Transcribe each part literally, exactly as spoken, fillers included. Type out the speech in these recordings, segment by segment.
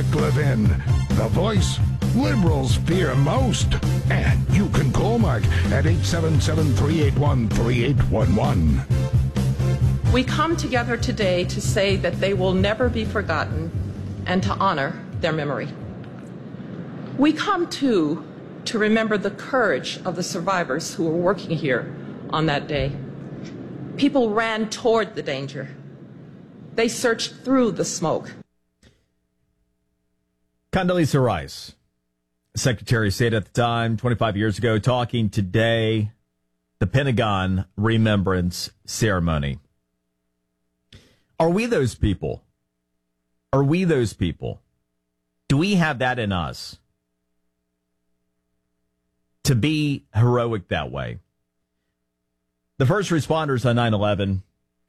Mark Levin, the voice liberals fear most. And you can call Mark at eight seven seven, three eight one, three eight one one. We come together today to say that they will never be forgotten and to honor their memory. We come, too, to remember the courage of the survivors who were working here on that day. People ran toward the danger. They searched through the smoke. Condoleezza Rice, Secretary of State at the time, twenty-five years ago, talking today, the Pentagon Remembrance Ceremony. Are we those people? Are we those people? Do we have that in us? To be heroic that way? The first responders on nine eleven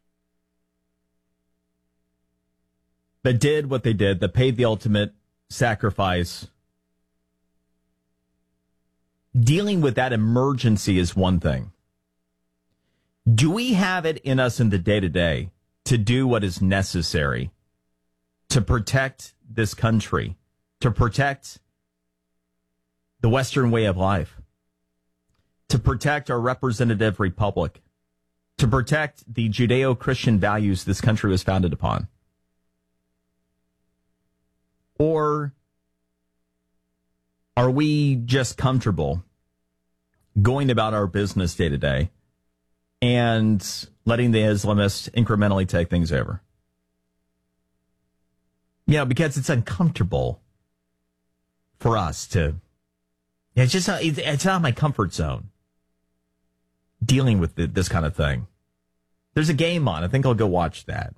that did what they did, that paid the ultimate sacrifice. Dealing with that emergency is one thing. Do we have it in us in the day-to-day to do what is necessary to protect this country, to protect the Western way of life, to protect our representative republic, to protect the Judeo-Christian values this country was founded upon? Or are we just comfortable going about our business day to day and letting the Islamists incrementally take things over? You know, because it's uncomfortable for us to, it's just not, it's not my comfort zone dealing with this kind of thing. There's a game on. I think I'll go watch that.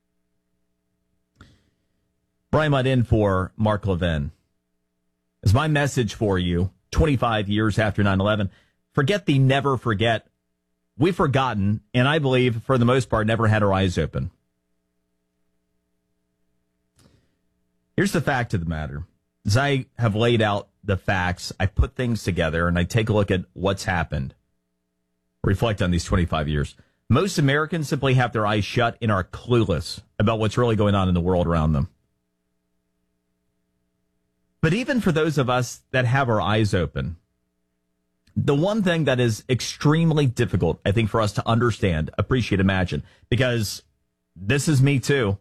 Brian Mudd in for Mark Levin. As my message for you, twenty-five years after nine eleven, forget the never forget. We've forgotten, and I believe, for the most part, never had our eyes open. Here's the fact of the matter. As I have laid out the facts, I put things together, and I take a look at what's happened. Reflect on these twenty-five years. Most Americans simply have their eyes shut and are clueless about what's really going on in the world around them. But even for those of us that have our eyes open, the one thing that is extremely difficult, I think, for us to understand, appreciate, imagine, because this is me too.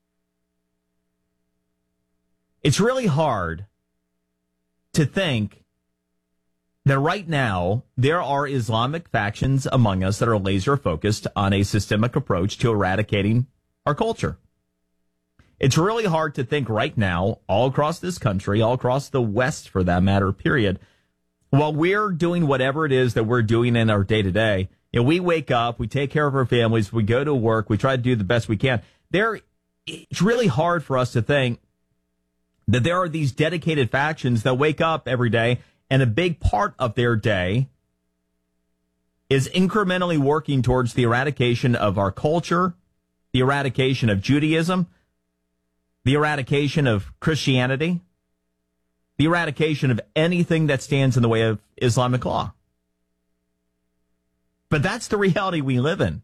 It's really hard to think that right now there are Islamic factions among us that are laser focused on a systemic approach to eradicating our culture. It's really hard to think right now, all across this country, all across the West for that matter, period, while we're doing whatever it is that we're doing in our day-to-day, you know, we wake up, we take care of our families, we go to work, we try to do the best we can. There, it's really hard for us to think that there are these dedicated factions that wake up every day, and a big part of their day is incrementally working towards the eradication of our culture, the eradication of Judaism, the eradication of Christianity, the eradication of anything that stands in the way of Islamic law. But that's the reality we live in.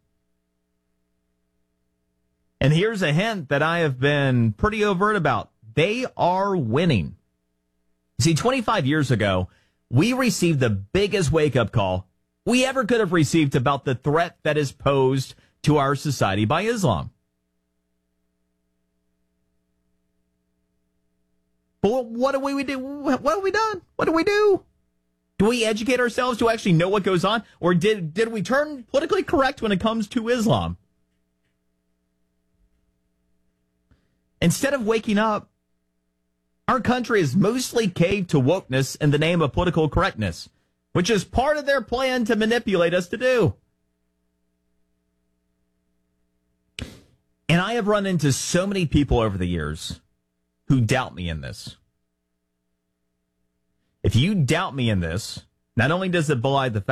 And here's a hint that I have been pretty overt about. They are winning. See, twenty-five years ago, we received the biggest wake-up call we ever could have received about the threat that is posed to our society by Islam. But what do we do? What have we done? What do we do? Do we educate ourselves to actually know what goes on? Or did, did we turn politically correct when it comes to Islam? Instead of waking up, our country is mostly caved to wokeness in the name of political correctness, which is part of their plan to manipulate us to do. And I have run into so many people over the years who doubt me in this. If you doubt me in this, not only does it belie the fact